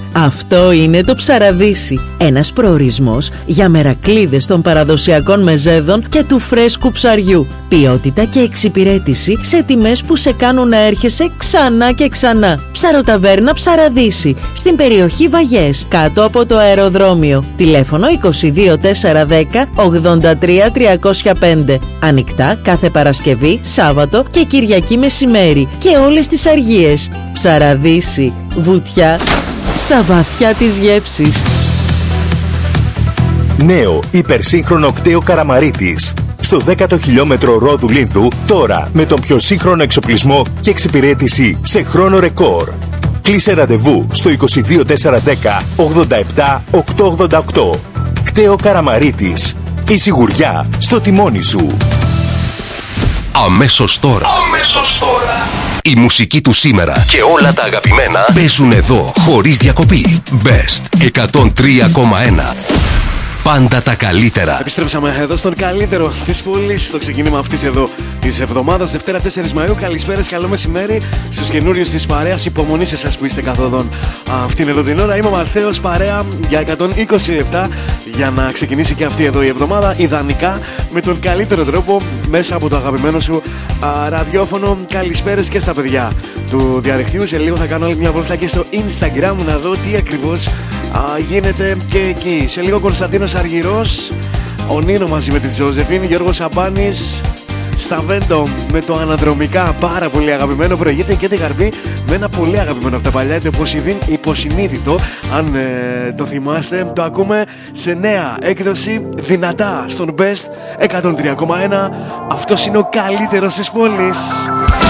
Αυτό είναι το Ψαραδύσι. Ένας προορισμός για μερακλείδες των παραδοσιακών μεζέδων και του φρέσκου ψαριού. Ποιότητα και εξυπηρέτηση σε τιμές που σε κάνουν να έρχεσαι ξανά και ξανά. Ψαροταβέρνα Ψαραδύσι, στην περιοχή Βαγιές, κάτω από το αεροδρόμιο. Τηλέφωνο 22410 83 305. Ανοιχτά κάθε Παρασκευή, Σάββατο και Κυριακή μεσημέρι και όλες τις αργίες. Ψαραδύσι, βουτιά στα βαθιά της γεύσης. Νέο υπερσύγχρονο κτέο Καραμαρίτης. Στο 10ο χιλιόμετρο Ρόδου Λίνθου, τώρα με τον πιο σύγχρονο εξοπλισμό και εξυπηρέτηση σε χρόνο ρεκόρ. Κλείσε ραντεβού στο 22410 87 888. Κτέο Καραμαρίτης. Η σιγουριά στο τιμόνι σου. Αμέσως τώρα. Η μουσική του σήμερα και όλα τα αγαπημένα παίζουν εδώ χωρίς διακοπή. Best 103,1. Πάντα τα καλύτερα. Επιστρέψαμε εδώ στον καλύτερο της πόλης, στο ξεκίνημα αυτής εδώ της εβδομάδας, Δευτέρα 4 Μαΐου. Καλησπέρας, καλό μεσημέρι στους καινούριους της παρέας. Υπομονή σε εσάς που είστε καθοδόν αυτήν εδώ την ώρα. Είμαι ο Μαλθέος, παρέα για 120 λεπτά για να ξεκινήσει και αυτή εδώ η εβδομάδα. Ιδανικά με τον καλύτερο τρόπο μέσα από το αγαπημένο σου ραδιόφωνο. Καλησπέρας και στα παιδιά του διαδικτύου. Σε λίγο θα κάνω άλλη μια βόλτα και στο Instagram να δω τι ακριβώς γίνεται και εκεί. Σε λίγο Κωνσταντίνος Αργυρός, ο Νίνο μαζί με την Ζωζεφίνη, Γιώργος Σαμπάνης, Σταβέντο με το αναδρομικά πάρα πολύ αγαπημένο. Προηγείται και τη Γαρβή με ένα πολύ αγαπημένο από τα παλιά, το υποσυνείδητο, αν το θυμάστε. Το ακούμε σε νέα έκδοση, δυνατά στον Best 103,1. Αυτός είναι ο καλύτερος της πόλης.